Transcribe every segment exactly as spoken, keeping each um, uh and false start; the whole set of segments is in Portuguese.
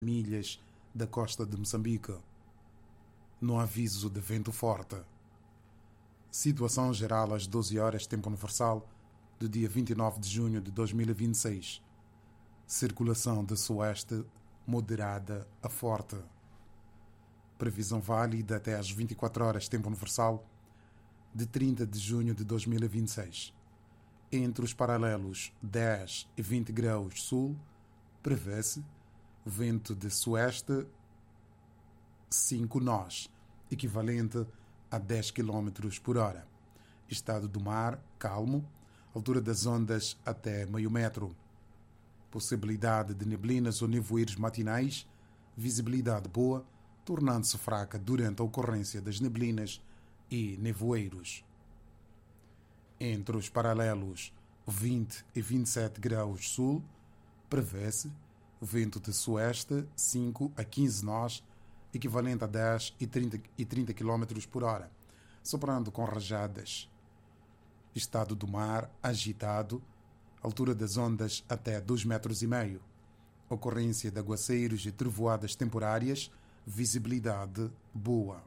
milhas da costa de Moçambique. No aviso de vento forte. Situação geral às doze horas, tempo universal, do dia vinte e nove de junho de dois mil e vinte e seis. Circulação de sueste moderada a forte. Previsão válida até às vinte e quatro horas, tempo universal, de trinta de junho de dois mil e vinte e seis. Entre os paralelos dez e vinte graus sul, prevê-se vento de sueste cinco nós, equivalente a dez quilômetros por hora. Estado do mar calmo, altura das ondas até meio metro. Possibilidade de neblinas ou nevoeiros matinais, visibilidade boa, tornando-se fraca durante a ocorrência das neblinas e nevoeiros. Entre os paralelos vinte e vinte e sete graus sul, prevê-se vento de sueste cinco a quinze nós, equivalente a dez e trinta quilômetros por hora, soprando com rajadas. Estado do mar agitado, altura das ondas até dois metros e meio. Ocorrência de aguaceiros e trovoadas temporárias, visibilidade boa.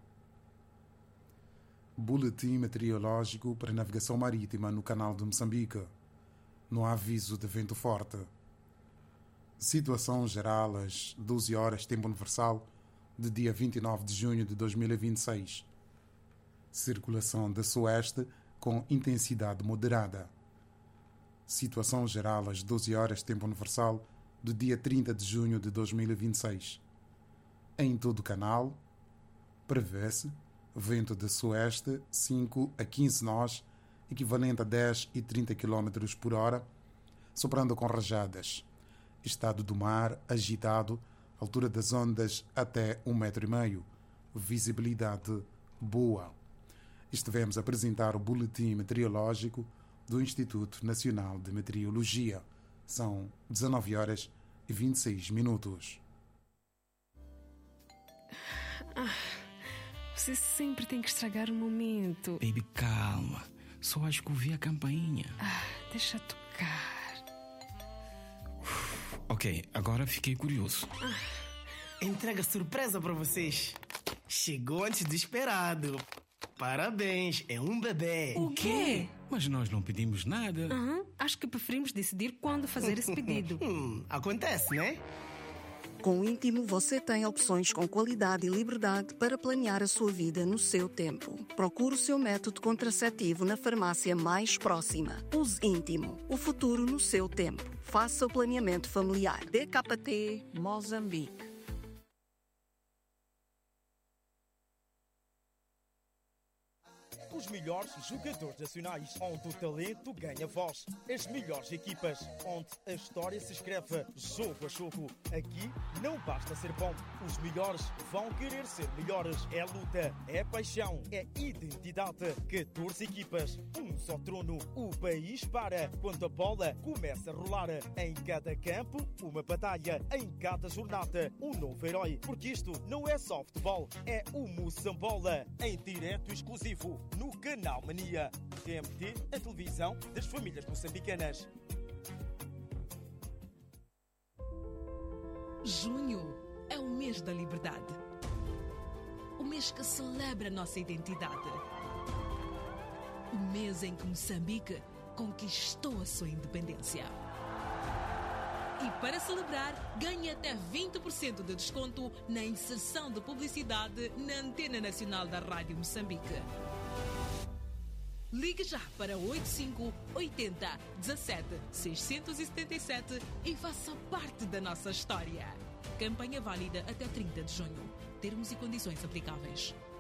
Boletim meteorológico para navegação marítima no Canal de Moçambique. No aviso de vento forte. Situação geral às doze horas, tempo universal, de dia vinte e nove de junho de dois mil e vinte e seis. Circulação de sueste com intensidade moderada. Situação geral às doze horas, tempo universal, do dia trinta de junho de dois mil e vinte e seis. Em todo o canal, prevê-se vento de sueste cinco a quinze nós, equivalente a dez e trinta quilômetros por hora, soprando com rajadas. Estado do mar agitado, altura das ondas até um metro e meio, visibilidade boa. Estivemos a apresentar o boletim meteorológico do Instituto Nacional de Meteorologia. São dezanove horas e vinte e seis minutos. Ah, você sempre tem que estragar o momento. Baby, calma. Só acho que ouvi a campainha. Ah, deixa tocar. Ok, agora fiquei curioso. Ah. Entrega surpresa para vocês. Chegou antes do esperado. Parabéns, é um bebê. O quê? Mas nós não pedimos nada. Uhum. Acho que preferimos decidir quando fazer esse pedido. hum, acontece, né? Com o Íntimo, você tem opções com qualidade e liberdade para planear a sua vida no seu tempo. Procure o seu método contraceptivo na farmácia mais próxima. Use Íntimo, o futuro no seu tempo. Faça o planeamento familiar. D K T Moçambique. Os melhores jogadores nacionais, onde o talento ganha voz. As melhores equipas, onde a história se escreve jogo a jogo. Aqui não basta ser bom, os melhores vão querer ser melhores. É luta, é paixão, é identidade. catorze equipas, um só trono. O país para quando a bola começa a rolar. Em cada campo, uma batalha. Em cada jornada, um novo herói. Porque isto não é só futebol, é o Moçambola. Em direto exclusivo, no Canal Mania. T M T, a televisão das famílias moçambicanas. Junho é o mês da liberdade. O mês que celebra nossa identidade. O mês em que Moçambique conquistou a sua independência. E para celebrar, ganhe até vinte por cento de desconto na inserção de publicidade na Antena Nacional da Rádio Moçambique. Ligue já para oito cinco oito zero um sete seis sete sete e faça parte da nossa história. Campanha válida até trinta de junho. Termos e condições aplicáveis.